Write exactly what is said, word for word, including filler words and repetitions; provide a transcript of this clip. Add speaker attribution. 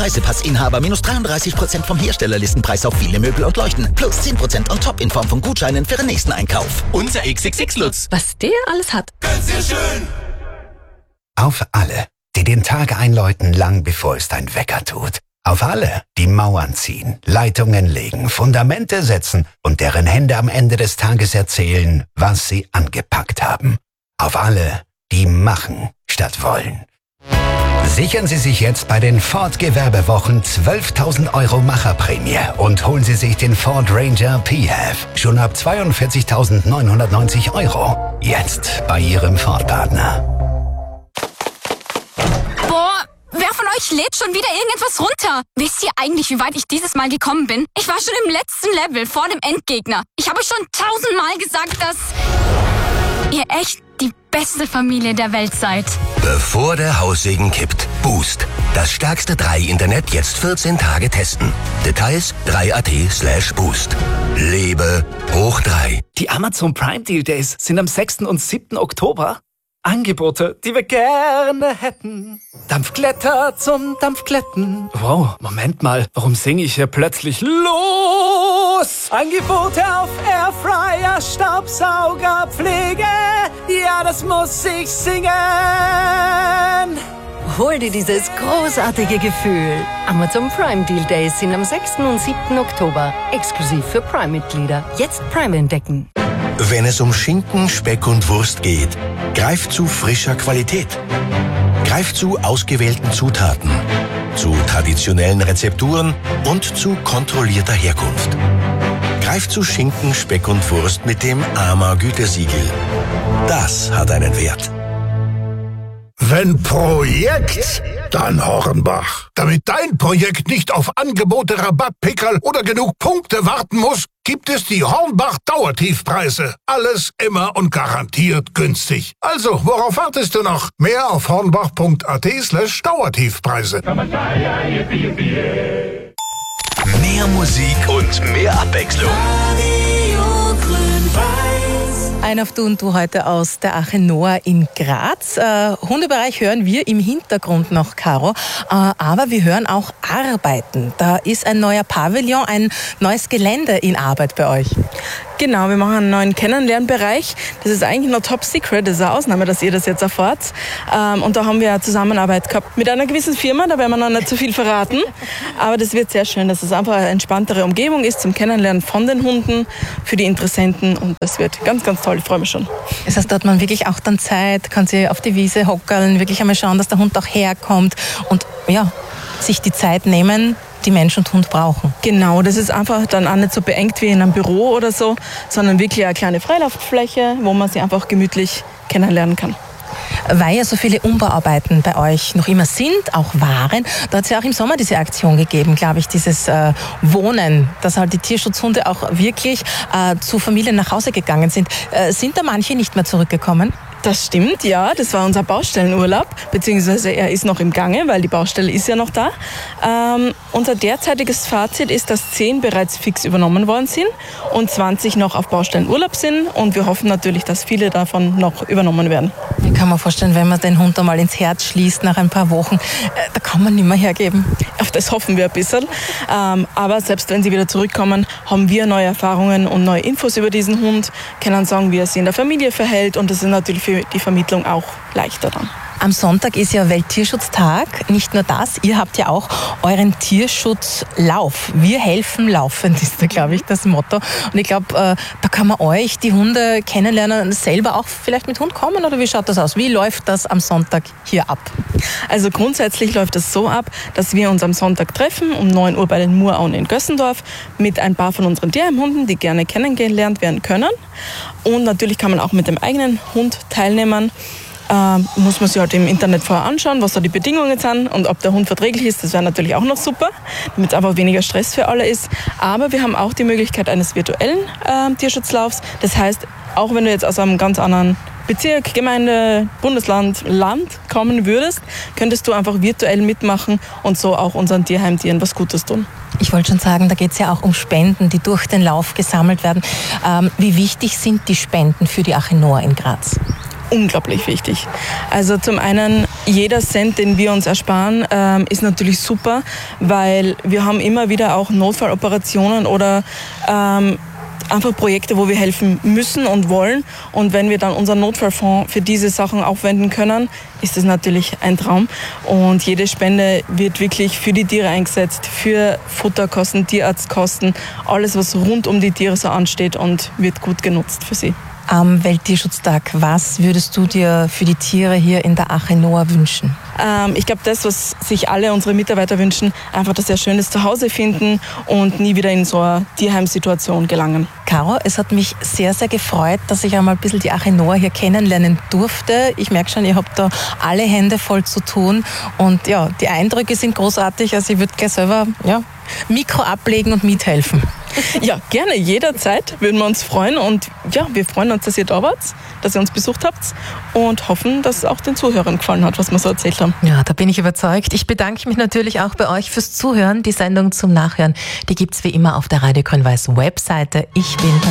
Speaker 1: Preisepassinhaber minus dreiunddreißig Prozent vom Herstellerlistenpreis auf viele Möbel und Leuchten. Plus zehn Prozent on top in Form von Gutscheinen für den nächsten Einkauf.
Speaker 2: Unser X X X-Lutz.
Speaker 3: Was der alles hat.
Speaker 2: Sehr schön.
Speaker 4: Auf alle, die den Tag einläuten, lang bevor es dein Wecker tut. Auf alle, die Mauern ziehen, Leitungen legen, Fundamente setzen und deren Hände am Ende des Tages erzählen, was sie angepackt haben. Auf alle, die machen statt wollen. Sichern Sie sich jetzt bei den Ford Gewerbewochen zwölftausend Euro Macherprämie und holen Sie sich den Ford Ranger P H E V schon ab zweiundvierzigtausendneunhundertneunzig Euro. Jetzt bei Ihrem Ford-Partner.
Speaker 5: Boah, wer von euch lädt schon wieder irgendetwas runter? Wisst ihr eigentlich, wie weit ich dieses Mal gekommen bin? Ich war schon im letzten Level vor dem Endgegner. Ich habe euch schon tausendmal gesagt, dass ihr echt die beste Familie der Welt seid.
Speaker 6: Bevor der Haussegen kippt. Boost. Das stärkste drei Internet jetzt vierzehn Tage testen. Details drei Punkt at slash boost. Lebe hoch drei.
Speaker 7: Die Amazon Prime Deal Days sind am sechsten und siebten Oktober. Angebote, die wir gerne hätten. Dampfglätter zum Dampfglätten. Wow, Moment mal, warum singe ich hier plötzlich los? Angebote auf Airfryer, Staubsauger, Pflege. Ja, das muss ich singen.
Speaker 3: Hol dir dieses großartige Gefühl. Amazon Prime Deal Days sind am sechsten und siebten Oktober. Exklusiv für Prime-Mitglieder. Jetzt Prime entdecken.
Speaker 6: Wenn es um Schinken, Speck und Wurst geht, greift zu frischer Qualität. Greift zu ausgewählten Zutaten, zu traditionellen Rezepturen und zu kontrollierter Herkunft. Greift zu Schinken, Speck und Wurst mit dem A M A Gütesiegel. Das hat einen Wert.
Speaker 8: Wenn Projekt, dann Hornbach. Damit dein Projekt nicht auf Angebote, Rabattpickerl oder genug Punkte warten muss, gibt es die Hornbach Dauertiefpreise. Alles immer und garantiert günstig. Also, worauf wartest du noch? Mehr auf hornbach punkt at slash Dauertiefpreise.
Speaker 2: Mehr Musik und mehr Abwechslung.
Speaker 9: Ein auf Du und Du heute aus der Arche Noah in Graz. Äh, Hundebereich hören wir im Hintergrund noch, Caro. Äh, aber wir hören auch Arbeiten. Da ist ein neuer Pavillon, ein neues Gelände in Arbeit bei euch.
Speaker 10: Genau, wir machen einen neuen Kennenlernbereich. Das ist eigentlich noch top secret, das ist eine Ausnahme, dass ihr das jetzt erfahrt. Ähm, und da haben wir eine Zusammenarbeit gehabt mit einer gewissen Firma, da werden wir noch nicht zu viel verraten. Aber das wird sehr schön, dass es einfach eine entspanntere Umgebung ist zum Kennenlernen von den Hunden, für die Interessenten. Und das wird ganz, ganz toll, ich freue mich schon.
Speaker 9: Das heißt, da hat man wirklich auch dann Zeit, kann sich auf die Wiese hockeln, wirklich einmal schauen, dass der Hund auch herkommt und ja, sich die Zeit nehmen, die Mensch und Hund brauchen.
Speaker 10: Genau, das ist einfach dann auch nicht so beengt wie in einem Büro oder so, sondern wirklich eine kleine Freiluftfläche, wo man sich einfach gemütlich kennenlernen kann.
Speaker 9: Weil ja so viele Umbauarbeiten bei euch noch immer sind, auch waren, da hat es ja auch im Sommer diese Aktion gegeben, glaube ich, dieses äh, Wohnen, dass halt die Tierschutzhunde auch wirklich äh, zu Familien nach Hause gegangen sind. Äh, sind da manche nicht mehr zurückgekommen?
Speaker 10: Das stimmt, ja. Das war unser Baustellenurlaub, beziehungsweise er ist noch im Gange, weil die Baustelle ist ja noch da. Ähm, unser derzeitiges Fazit ist, dass zehn bereits fix übernommen worden sind und zwanzig noch auf Baustellenurlaub sind. Und wir hoffen natürlich, dass viele davon noch übernommen werden.
Speaker 9: Ich kann mir vorstellen, wenn man den Hund einmal ins Herz schließt nach ein paar Wochen, äh, da kann man nicht mehr hergeben.
Speaker 10: Auf das hoffen wir ein bisschen. Ähm, aber selbst wenn sie wieder zurückkommen, haben wir neue Erfahrungen und neue Infos über diesen Hund, können sagen, wie er sich in der Familie verhält, und das ist natürlich für die Vermittlung auch leichter dann.
Speaker 9: Am Sonntag ist ja Welttierschutztag. Nicht nur das, ihr habt ja auch euren Tierschutzlauf. Wir helfen laufend, ist da, glaube ich, das Motto. Und ich glaube, äh, da kann man euch, die Hunde kennenlernen, selber auch vielleicht mit Hund kommen, oder wie schaut das aus? Wie läuft das am Sonntag hier ab?
Speaker 10: Also grundsätzlich läuft es so ab, dass wir uns am Sonntag treffen, um neun Uhr bei den Murauen in Gössendorf, mit ein paar von unseren Tierheimhunden, die gerne kennengelernt werden können. Und natürlich kann man auch mit dem eigenen Hund teilnehmen. Ähm, muss man sich halt im Internet vorher anschauen, was da die Bedingungen sind und ob der Hund verträglich ist. Das wäre natürlich auch noch super, damit es einfach weniger Stress für alle ist. Aber wir haben auch die Möglichkeit eines virtuellen äh, Tierschutzlaufs. Das heißt, auch wenn du jetzt aus einem ganz anderen Bezirk, Gemeinde, Bundesland, Land kommen würdest, könntest du einfach virtuell mitmachen und so auch unseren Tierheimtieren was Gutes tun.
Speaker 9: Ich wollte schon sagen, da geht es ja auch um Spenden, die durch den Lauf gesammelt werden. Ähm, wie wichtig sind die Spenden für die Arche Noah in Graz?
Speaker 10: unglaublich wichtig. Also zum einen, jeder Cent, den wir uns ersparen, ähm, ist natürlich super, weil wir haben immer wieder auch Notfalloperationen oder ähm, einfach Projekte, wo wir helfen müssen und wollen. Und wenn wir dann unseren Notfallfonds für diese Sachen aufwenden können, ist das natürlich ein Traum. Und jede Spende wird wirklich für die Tiere eingesetzt, für Futterkosten, Tierarztkosten, alles, was rund um die Tiere so ansteht und wird gut genutzt für sie.
Speaker 9: Am Welttierschutztag, was würdest du dir für die Tiere hier in der Arche Noah wünschen?
Speaker 10: Ähm, ich glaube, das, was sich alle unsere Mitarbeiter wünschen, einfach, dass sie ein schönes Zuhause finden und nie wieder in so eine Tierheimsituation gelangen.
Speaker 9: Caro, es hat mich sehr, sehr gefreut, dass ich einmal ein bisschen die Arche Noah hier kennenlernen durfte. Ich merke schon, ihr habt da alle Hände voll zu tun und ja, die Eindrücke sind großartig. Also ich würde gleich selber ja, Mikro ablegen und mithelfen.
Speaker 10: Ja, gerne, jederzeit würden wir uns freuen und ja, wir freuen uns, dass ihr da wart, dass ihr uns besucht habt und hoffen, dass es auch den Zuhörern gefallen hat, was wir so erzählt haben.
Speaker 9: Ja, da bin ich überzeugt. Ich bedanke mich natürlich auch bei euch fürs Zuhören. Die Sendung zum Nachhören, die gibt's wie immer auf der Radio Grün-Weiß Webseite. Ich bin